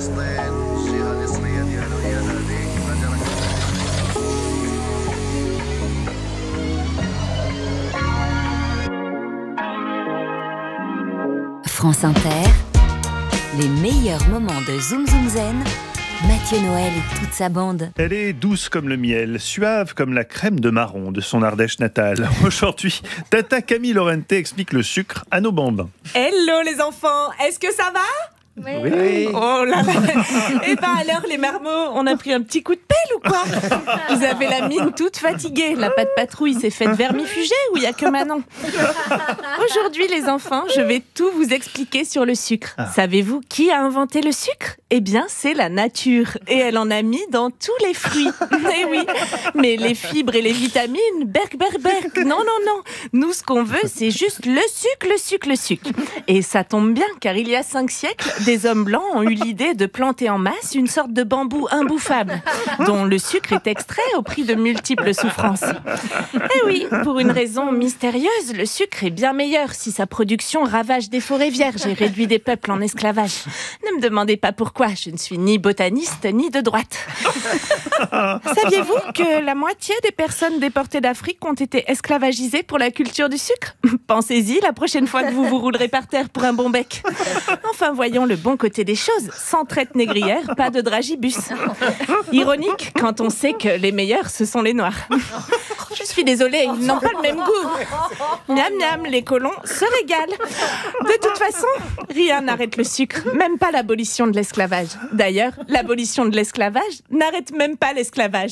France Inter, les meilleurs moments de Zoom Zoom Zen, Mathieu Noël et toute sa bande. Elle est douce comme le miel, suave comme la crème de marron de son Ardèche natale. Aujourd'hui, Tata Camille Lorente explique le sucre à nos bambins. Hello les enfants, est-ce que ça va ? Oui. Oh là là. Et ben alors les marmots, on a pris un petit coup de pelle ou quoi ? Vous avez la mine toute fatiguée. La patte patrouille s'est faite vermifuger ou il y a que Manon ? Aujourd'hui les enfants, je vais tout vous expliquer sur le sucre. Savez-vous qui a inventé le sucre ? Eh bien c'est la nature. Et elle en a mis dans tous les fruits. Eh oui. Mais les fibres et les vitamines, berk. Non. Nous ce qu'on veut c'est juste le sucre. Et ça tombe bien car il y a 5 siècles, des hommes blancs ont eu l'idée de planter en masse une sorte de bambou imbouffable, dont le sucre est extrait au prix de multiples souffrances. Et oui, pour une raison mystérieuse, le sucre est bien meilleur si sa production ravage des forêts vierges et réduit des peuples en esclavage. Ne me demandez pas pourquoi, je ne suis ni botaniste ni de droite. Saviez-vous que la moitié des personnes déportées d'Afrique ont été esclavagisées pour la culture du sucre ? Pensez-y la prochaine fois que vous roulerez par terre pour un bon bec. Enfin, voyons le bon côté des choses. Sans traite négrière, pas de dragibus. Ironique quand on sait que les meilleurs, ce sont les noirs. Je suis désolée, ils n'ont pas le même goût. Miam, les colons se régalent. De toute façon, rien n'arrête le sucre, même pas l'abolition de l'esclavage. D'ailleurs, l'abolition de l'esclavage n'arrête même pas l'esclavage.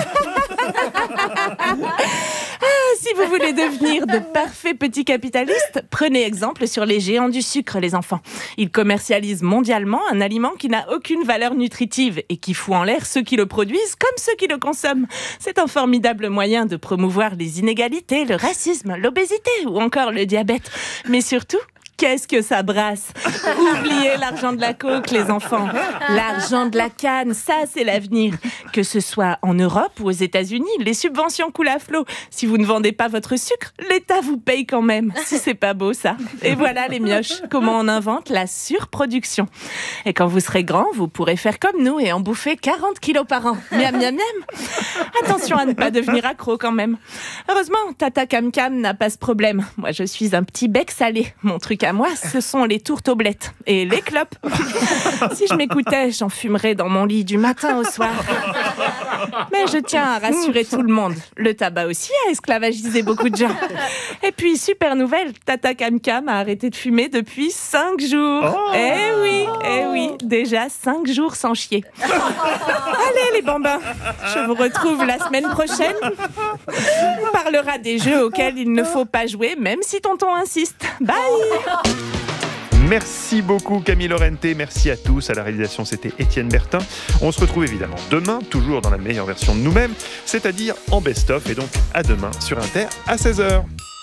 Si vous voulez devenir de parfaits petits capitalistes, prenez exemple sur les géants du sucre, les enfants. Ils commercialisent mondialement un aliment qui n'a aucune valeur nutritive et qui fout en l'air ceux qui le produisent comme ceux qui le consomment. C'est un formidable moyen de promouvoir les inégalités, le racisme, l'obésité ou encore le diabète. Mais surtout, qu'est-ce que ça brasse ? Oubliez l'argent de la coke, les enfants. L'argent de la canne, ça, c'est l'avenir. Que ce soit en Europe ou aux États-Unis, les subventions coulent à flot. Si vous ne vendez pas votre sucre, l'État vous paye quand même. Si c'est pas beau, ça. Et voilà les mioches, comment on invente la surproduction. Et quand vous serez grand, vous pourrez faire comme nous et en bouffer 40 kilos par an. Miam. Attention à ne pas devenir accro quand même. Heureusement, Tata Cam n'a pas ce problème. Moi, je suis un petit bec salé. Mon truc à moi, ce sont les tourtoblettes et les clopes. Si je m'écoutais, j'en fumerais dans mon lit du matin au soir. Mais je tiens à rassurer tout le monde. Le tabac aussi a esclavagisé beaucoup de gens. Et puis, super nouvelle, Tata Cam a arrêté de fumer depuis 5 jours. Oh. Eh oui, déjà 5 jours sans chier. Allez les bambins, je vous retrouve la semaine prochaine. On parlera des jeux auxquels il ne faut pas jouer, même si tonton insiste. Bye. Merci beaucoup Camille Lorente, merci à tous. À la réalisation, c'était Étienne Bertin. On se retrouve évidemment demain, toujours dans la meilleure version de nous-mêmes, c'est-à-dire en best-of. Et donc à demain sur Inter à 16h.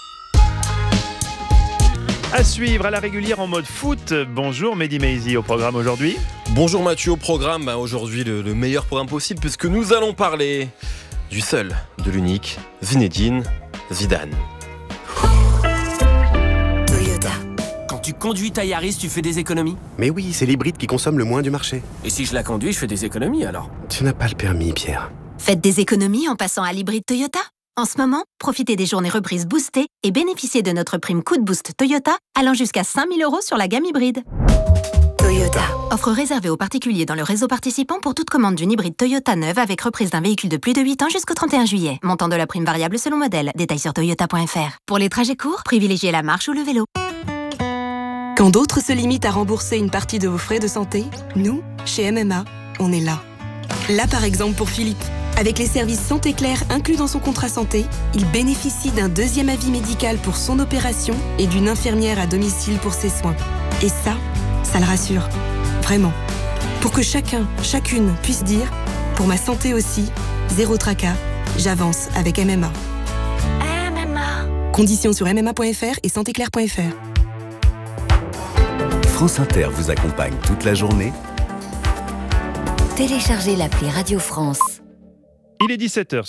À suivre à la régulière en mode foot. Bonjour Mehdi Maizi au programme aujourd'hui. Bonjour Mathieu au programme. Aujourd'hui le meilleur programme possible puisque nous allons parler du seul, de l'unique, Zinedine Zidane. Quand tu conduis ta Yaris, tu fais des économies ? Mais oui, c'est l'hybride qui consomme le moins du marché. Et si je la conduis, je fais des économies alors ? Tu n'as pas le permis, Pierre. Faites des économies en passant à l'hybride Toyota. En ce moment, profitez des journées reprises boostées et bénéficiez de notre prime coup de boost Toyota allant jusqu'à 5 000 € sur la gamme hybride. Toyota. Offre réservée aux particuliers dans le réseau participant pour toute commande d'une hybride Toyota neuve avec reprise d'un véhicule de plus de 8 ans jusqu'au 31 juillet. Montant de la prime variable selon modèle. Détails sur toyota.fr. Pour les trajets courts, privilégiez la marche ou le vélo. Quand d'autres se limitent à rembourser une partie de vos frais de santé, nous, chez MMA, on est là. Là par exemple pour Philippe. Avec les services Santé Claire inclus dans son contrat santé, il bénéficie d'un 2e avis médical pour son opération et d'une infirmière à domicile pour ses soins. Et ça le rassure. Vraiment. Pour que chacune puisse dire « Pour ma santé aussi, zéro tracas, j'avance avec MMA ». MMA. Conditions sur mma.fr et santéclaire.fr. France Inter vous accompagne toute la journée. Téléchargez l'appli Radio France. Il est 17h.